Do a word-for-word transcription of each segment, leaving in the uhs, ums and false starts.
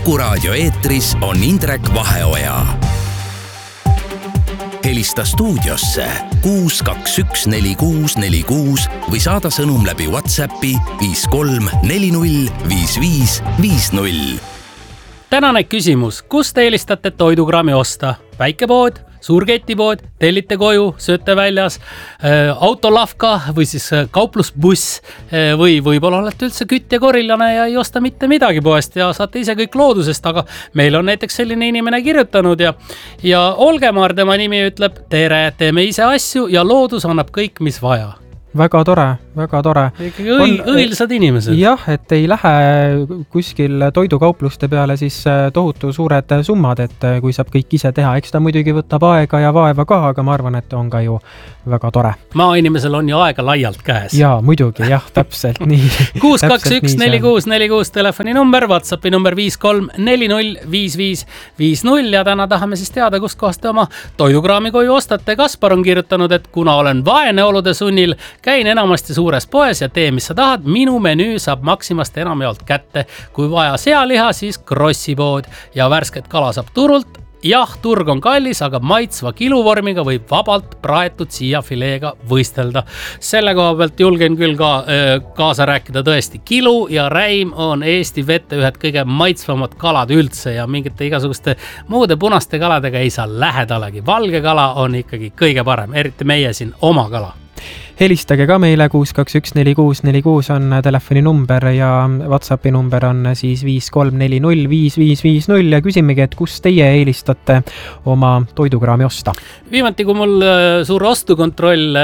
Kuku Raadio eetris on Indrek Vaheoja. Helista stuudiosse kuus kaks üks neli kuus neli kuus või saada sõnum läbi WhatsAppi viis kolm neli null viis viis viis null. Tänane küsimus, kus te eelistate toidukraami osta? Väikepood, suurketipood, tellite koju, sööte väljas, äh, autolavka või siis kauplusbuss äh, või võib-olla olete üldse kütt ja korillane ja ei osta mitte midagi poest ja saate ise kõik loodusest, aga meil on näiteks selline inimene kirjutanud ja, ja Olgemar, tema nimi ütleb, tere, teeme ise asju ja loodus annab kõik, mis vaja. Väga tore, väga tore. Õil, õilsad inimesed. Jah, et ei lähe kuskil toidukaupluste peale siis tohutu suured summad, et kui saab kõik ise teha. Eks ta muidugi võtab aega ja vaeva ka, aga ma arvan, et on ka ju väga tore. Maainimesel on ju aega laialt käes. Jaa, muidugi, jah, täpselt nii. kuus kaks üks neli kuus neli kuus telefoni number, WhatsAppi number viis kolm neli null viis viis viis null ja täna tahame siis teada, kust kohast te oma toidukraami koju ostate. Kaspar on kirjutanud, et kuna olen vaene olude sunnil, käin enamasti suures poes ja tee, mis sa tahad. Minu menüü saab Maximast enamjaolt kätte. Kui vaja sealiha, siis krossipood ja värsket kala saab turult. Jah, turg on kallis, aga maitsva kiluvormiga võib vabalt praetud siiafileega võistelda. Selle koha pealt julgen küll ka öö, kaasa rääkida tõesti. Kilu ja räim on Eesti vette ühed kõige maitsvamad kalad üldse ja mingite igasuguste muude punaste kaladega ei saa lähedalegi. Valge kala on ikkagi kõige parem, eriti meie siin oma kala. Helistage ka meile, kuus kaks üks neli kuus neli kuus on telefoni number ja WhatsAppi number on siis viis kolm neli null viis viis viis null ja küsimegi, et kus teie eelistate oma toidukraami osta. Viimati, kui mul suur ostukontroll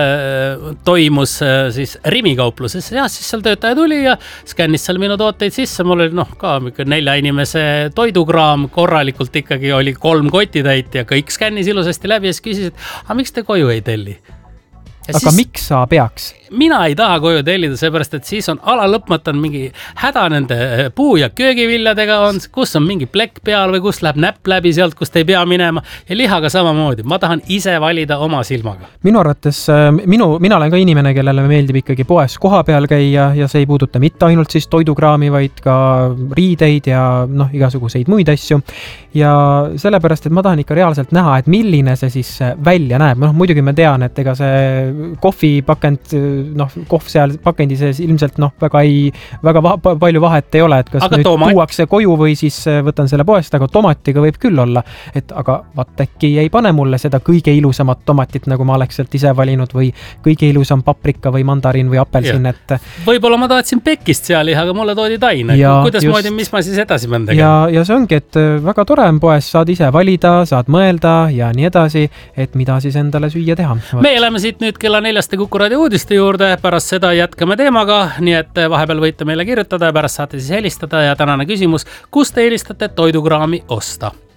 toimus siis Rimi kaupluses, ja siis seal töötaja tuli ja skännis seal minu tooteid sisse. Mul oli noh, ka nelja inimese toidukraam, korralikult ikkagi oli kolm kotitäit ja kõik skännis ilusasti läbi ja siis küsis, et aga miks te koju ei telli? Ja aga siis, miks sa peaks? Mina ei taha koju tellida, seepärast, et siis on ala lõpmata mingi häda nende puu- ja köögiviljadega, on, kus on mingi plekk peal või kus läheb näpp läbi sealt, kust ei pea minema ja lihaga samamoodi. Ma tahan ise valida oma silmaga. Minu arvates, minu, mina olen ka inimene, kellele meeldib ikkagi poes koha peal käia ja see ei puuduta mitte ainult siis toidukraami, vaid ka riideid ja noh, igasuguseid muid asju. Ja sellepärast, et ma tahan ikka reaalselt näha, et milline see siis välja näeb. Noh, muidugi ma tean, et ega see kohvipakend noh, kohv seal pakendi sees ilmselt noh, väga, ei, väga va- palju vahet ei ole, et kas aga nüüd tomat tuuakse koju või siis võtan selle poest, aga tomatiga võib küll olla, et aga vaat äkki ei pane mulle seda kõige ilusamat tomatit, nagu ma oleks sealt ise valinud või kõige ilusam paprika või mandarin või apelsin, et võib-olla ma tahtsin pekist sealiha, aga mulle toodi taine. Kuidas just moodi, mis ma siis edasi pean tegema? Ja, ja see ongi, et väga tore on poes, saad ise valida, saad mõelda ja nii edasi, et mida siis endale süüa teha. Me oleme siit nüüd kella neljaste Kuku Raadio uudiste juurde. Pärast seda jätkame teemaga, nii et vahepeal võite meile kirjutada ja pärast saate siis helistada ja tänane küsimus, kus te eelistate toidukraami osta?